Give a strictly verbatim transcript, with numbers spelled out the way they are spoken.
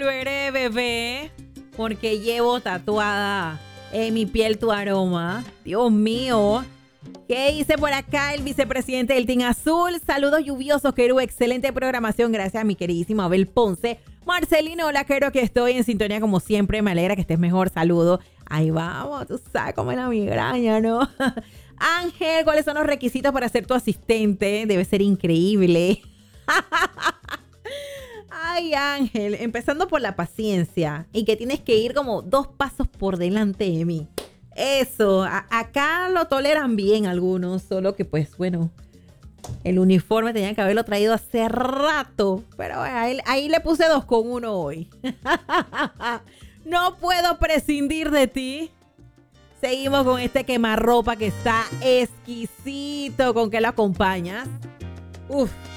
Volveré, bebé, porque llevo tatuada en mi piel tu aroma. Dios mío. ¿Qué hice por acá el vicepresidente del Team Azul? Saludos lluviosos, Querú. Excelente programación. Gracias a mi queridísima Abel Ponce. Marcelino, hola, Quero, que estoy en sintonía como siempre. Me alegra que estés mejor. Saludos. Ahí vamos, tú sabes cómo es la migraña, ¿no? Ángel, ¿cuáles son los requisitos para ser tu asistente? Debe ser increíble. Ay, Ángel, empezando por la paciencia y que tienes que ir como dos pasos por delante de mí. Eso, a- acá lo toleran bien algunos, solo que pues bueno, el uniforme tenía que haberlo traído hace rato, pero bueno, ahí, ahí le puse dos con uno hoy. No puedo prescindir de ti. Seguimos con este quemarropa que está exquisito. ¿Con qué lo acompañas? Uf.